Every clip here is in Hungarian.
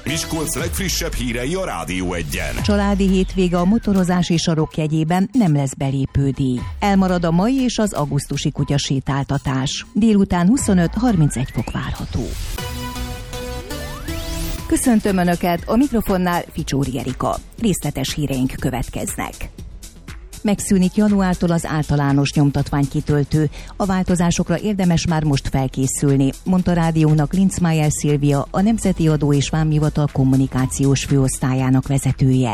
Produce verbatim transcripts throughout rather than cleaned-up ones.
Miskolc legfrissebb hírei a Rádió Egyen. Családi hétvége a motorozási sarok jegyében nem lesz belépődíj. Elmarad a mai és az augusztusi kutyasétáltatás. Délután huszonöt-harmincegy fok várható. Köszöntöm Önöket, a mikrofonnál Ficsóri Erika. Részletes híreink következnek. Megszűnik januártól az általános nyomtatványkitöltő. A változásokra érdemes már most felkészülni, mondta rádiónak Linzmeier Szilvia, a Nemzeti Adó és Vámhivatal kommunikációs főosztályának vezetője.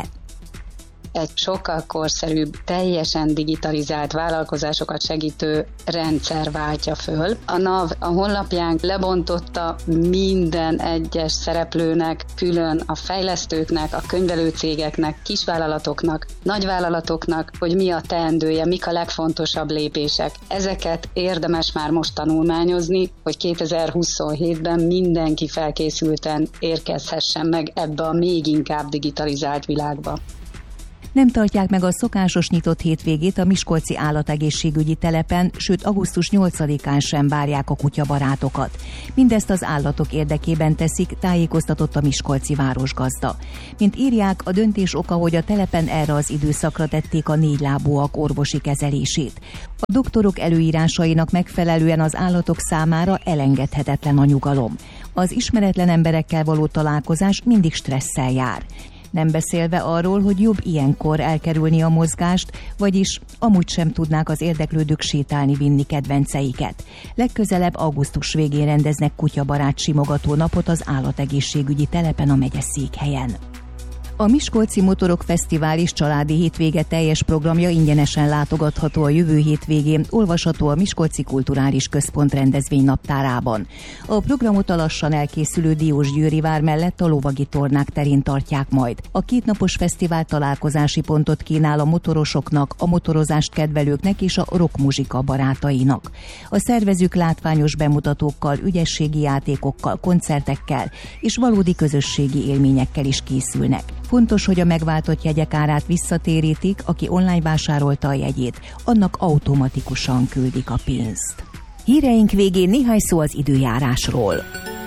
Egy sokkal korszerűbb, teljesen digitalizált vállalkozásokat segítő rendszer váltja föl. A NAV a honlapján lebontotta minden egyes szereplőnek, külön a fejlesztőknek, a könyvelőcégeknek, kisvállalatoknak, nagyvállalatoknak, hogy mi a teendője, mik a legfontosabb lépések. Ezeket érdemes már most tanulmányozni, hogy kétezer-huszonhétben mindenki felkészülten érkezhessen meg ebbe a még inkább digitalizált világba. Nem tartják meg a szokásos nyitott hétvégét a miskolci állategészségügyi telepen, sőt augusztus nyolcadikán sem várják a kutyabarátokat. Mindezt az állatok érdekében teszik, tájékoztatott a miskolci városgazda. Mint írják, a döntés oka, hogy a telepen erre az időszakra tették a négylábúak orvosi kezelését. A doktorok előírásainak megfelelően az állatok számára elengedhetetlen a nyugalom. Az ismeretlen emberekkel való találkozás mindig stresszel jár. Nem beszélve arról, hogy jobb ilyenkor elkerülni a mozgást, vagyis amúgy sem tudnák az érdeklődők sétálni, vinni kedvenceiket. Legközelebb augusztus végén rendeznek kutyabarát simogató napot az állategészségügyi telepen a megyeszékhelyen. A Miskolci Motorok Fesztivál és családi hétvége teljes programja ingyenesen látogatható a jövő hétvégén, olvasható a Miskolci Kulturális Központ rendezvénynaptárában. A programot a lassan elkészülő Diósgyőri vár mellett a lovagi tornák terén tartják majd. A kétnapos fesztivál találkozási pontot kínál a motorosoknak, a motorozást kedvelőknek és a rockmuzsika barátainak. A szervezők látványos bemutatókkal, ügyességi játékokkal, koncertekkel és valódi közösségi élményekkel is készülnek. Fontos, hogy a megváltott jegyek árát visszatérítik, aki online vásárolta a jegyét, annak automatikusan küldik a pénzt. Híreink végén néhány szó az időjárásról.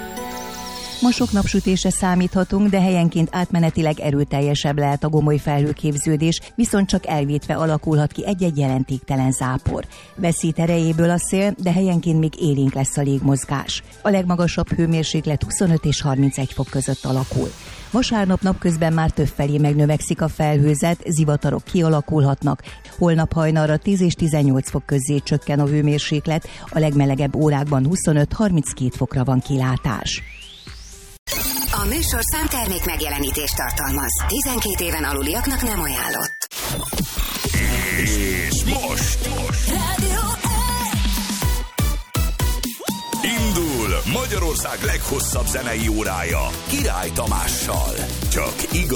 Ma sok napsütésre számíthatunk, de helyenként átmenetileg erőteljesebb lehet a gomoly felhőképződés, viszont csak elvétve alakulhat ki egy-egy jelentéktelen zápor. Veszít erejéből a szél, de helyenként még élénk lesz a légmozgás. A legmagasabb hőmérséklet huszonöt és harmincegy fok között alakul. Vasárnap napközben már többfelé megnövekszik a felhőzet, zivatarok kialakulhatnak. Holnap hajnalra tíz és tizennyolc fok közé csökken a hőmérséklet, a legmelegebb órákban huszonöt-harminckét fokra van kilátás. A műsorszám termék megjelenítést tartalmaz. tizenkét éven aluliaknak nem ajánlott. És most, most. Indul Magyarország leghosszabb zenei órája Király Tamással. Csak igazi